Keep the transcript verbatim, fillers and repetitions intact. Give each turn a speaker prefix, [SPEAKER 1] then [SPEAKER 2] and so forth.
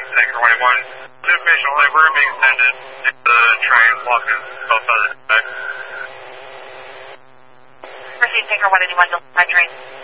[SPEAKER 1] Tanker one one. Information only, we're being extended to the train blocking both sides of the track.
[SPEAKER 2] Proceed, Tanker one eighty-one, Delta train.